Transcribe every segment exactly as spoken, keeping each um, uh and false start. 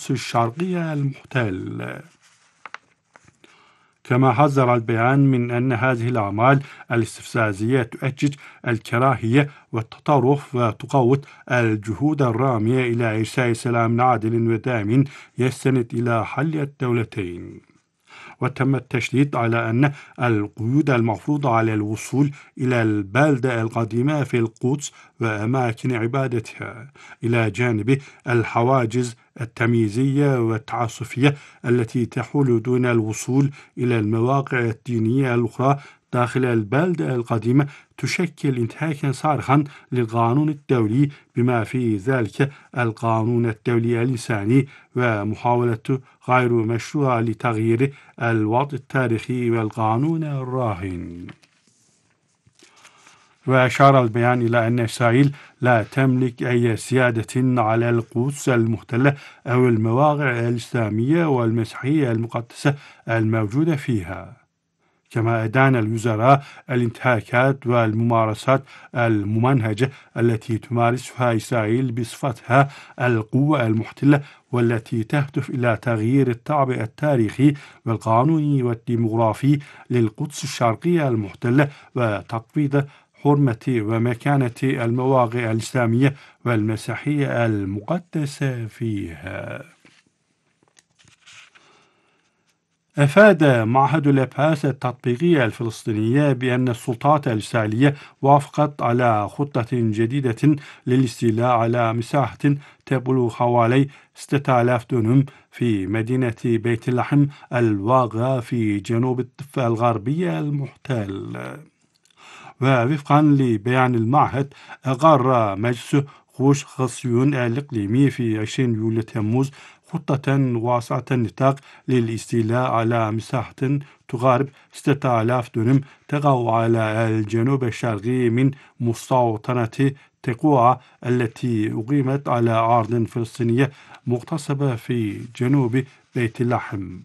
القدس الشرقية المحتل. كما حذر البيان من أن هذه الأعمال الاستفزازية تؤجج الكراهية والتطرف وتقوض الجهود الرامية إلى إرساء سلام عادل ودائم يستند إلى حل الدولتين. وتم التشديد على أن القيود المفروضة على الوصول إلى البلدة القديمة في القدس وأماكن عبادتها، إلى جانب الحواجز التمييزية والتعسفية التي تحول دون الوصول إلى المواقع الدينية الأخرى داخل البلدة القديمة، تشكل انتهاكا صارخا للقانون الدولي بما في ذلك القانون الدولي الإنساني، ومحاولة غير مشروعة لتغيير الوضع التاريخي والقانون الراهن. وأشار البيان إلى أن إسرائيل لا تملك أي سيادة على القدس المحتلة أو المواقع الإسلامية والمسيحية المقدسة الموجودة فيها. كما أدان الوزراء الانتهاكات والممارسات الممنهجة التي تمارسها إسرائيل بصفتها القوة المحتلة، والتي تهدف إلى تغيير الطابع التاريخي والقانوني والديمغرافي للقدس الشرقية المحتلة وتقويض حرمة ومكانة المواقع الإسلامية والمسيحية المقدسة فيها. أفاد معهد الأبحاث التطبيقية الفلسطينية بأن السلطات الإسرائيلية وافقت على خطة جديدة للاستيلاء على مساحة تبلغ حوالي ستة آلاف دونم في مدينة بيت لحم الواقعة في جنوب الضفة الغربية المحتل. ووفقا لبيان المعهد، أقر مجلس غوش غصيون الإقليمي في عشرين يوليو تموز خطة واسعة النطاق للاستيلاء على مساحة تقارب ستة آلاف دونم تقع على الجنوب الشرقي من مستوطنة تقوعة التي أقيمت على أرض فلسطينية مغتصبة في جنوب بيت لحم.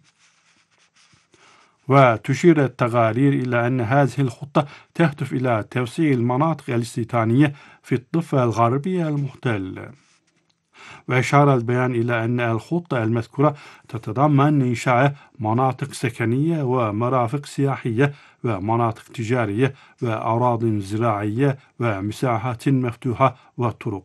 وتشير التقارير إلى أن هذه الخطة تهدف إلى توسيع المناطق الاستيطانية في الضفة الغربية المحتل. وأشار البيان إلى أن الخطة المذكورة تتضمن إنشاء مناطق سكنية ومرافق سياحية ومناطق تجارية وأراضٍ زراعية ومساحات مفتوحة وطرق.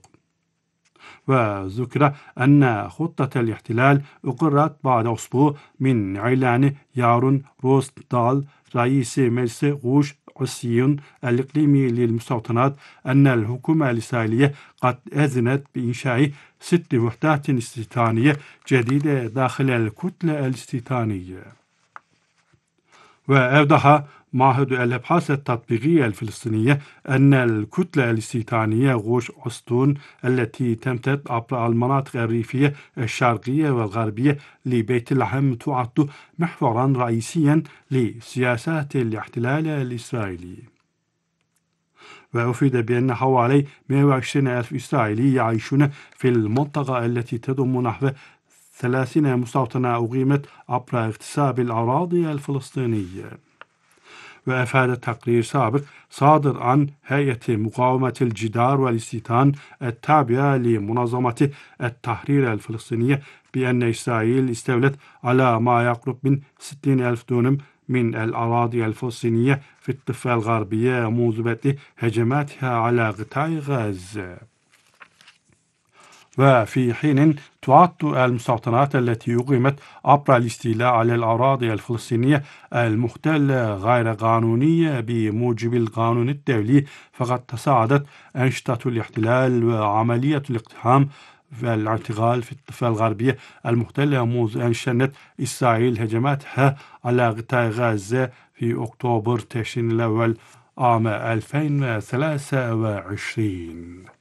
وذكر أن خطة الاحتلال أقرت بعد أسبوع من إعلان يارون روزنتال رئيس مجلس غوش غصيون الإقليمي للمستوطنات أن الحكومة الإسرائيلية قد أذنت بإنشاء ست وحدات استيطانية جديدة داخل الكتلة الاستيطانية. وأوضح معهد الأبحاث التطبيقية الفلسطينية أن الكتلة الاستيطانية غوش عستون التي تمتد عبر المناطق الريفية الشرقية والغربية لبيت لحم تعد محورا رئيسيا لسياسات الاحتلال الإسرائيلي. وأفيد بأن حوالي مئة وعشرين ألف إسرائيلي يعيشون في المنطقة التي تضم نحو ثلاثين مستوطنة أقيمت عبر اغتصاب الأراضي الفلسطينية. وأفاد تقرير سابق صادر عن هيئة مقاومة الجدار والاستيطان التابعة لمنظمة التحرير الفلسطينية بأن إسرائيل استولت على ما يقرب من ستين ألف دونم من الأراضي الفلسطينية في الضفة الغربية منذ بدء هجماتها على قطاع غزة. وفي حين تعد المستوطنات التي أقيمت عبر الاستيلاء على الأراضي الفلسطينية المحتلة غير قانونية بموجب القانون الدولي، فقد تصاعدت أنشطة الاحتلال وعملية الاقتحام والاعتقال في الضفة الغربية المحتلة منذ أن شنت إسرائيل هجماتها على قطاع غزة في أكتوبر تشرين الأول عام ألفين وثلاثة وعشرين.